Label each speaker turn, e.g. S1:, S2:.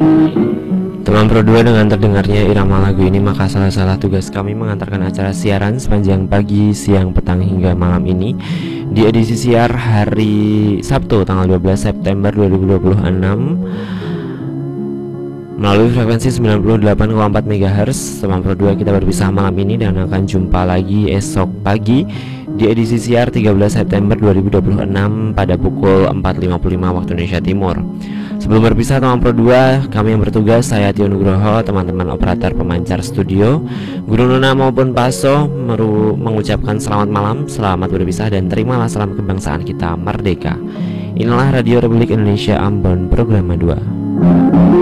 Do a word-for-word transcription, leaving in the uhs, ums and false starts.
S1: Teman Pro dua, dengan terdengarnya irama lagu ini maka salah-salah tugas kami mengantarkan acara siaran sepanjang pagi, siang, petang hingga malam ini di edisi siar hari Sabtu tanggal dua belas September dua ribu dua puluh enam melalui frekuensi sembilan puluh delapan koma empat megahertz. Teman Pro dua, kita berpisah malam ini dan akan jumpa lagi esok pagi di edisi siar tiga belas September dua ribu dua puluh enam pada pukul empat lima puluh lima waktu Indonesia Timur. Sebelum berpisah teman Pro dua, kami yang bertugas, saya Tio Nugroho, teman-teman operator pemancar studio, Guru Nona maupun Paso meru mengucapkan selamat malam, selamat berpisah dan terimalah salam kebangsaan kita merdeka. Inilah Radio Republik Indonesia Ambon, Program dua.